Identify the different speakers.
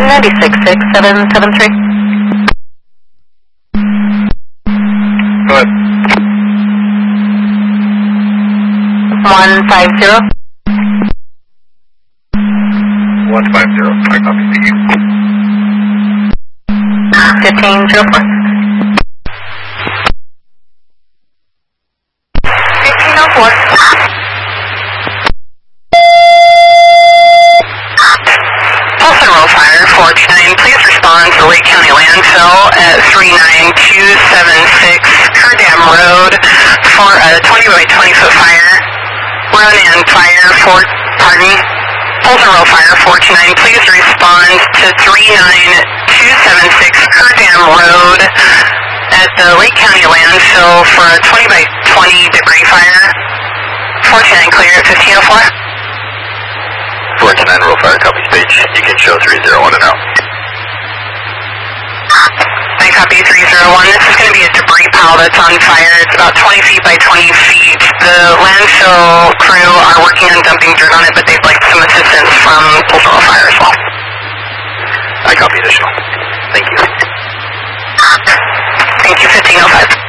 Speaker 1: 966-773.
Speaker 2: Go ahead.
Speaker 1: 150.
Speaker 2: 150. I copy. Thank you.
Speaker 1: 1504. 1504. Pulse and roll fire 429. Please respond to Lake County landfill at 39276 Kerr Dam Road for a 20 by 20 foot fire. Run and fire for, Pulse and roll fire 429. Please respond to 39276 Kerr Dam Road at the Lake County landfill for a 20 by 20 debris fire. 429 clear at 1504.
Speaker 2: 429 roll fire, copy stage. You can show 301 and out.
Speaker 1: I copy 301. This is going to be a debris pile that's on fire. It's about 20 feet by 20 feet. The landfill crew are working on dumping dirt on it, but they'd like some assistance from Pulse and roll fire as well.
Speaker 2: I copy additional. Thank you.
Speaker 1: Thank you, 1505.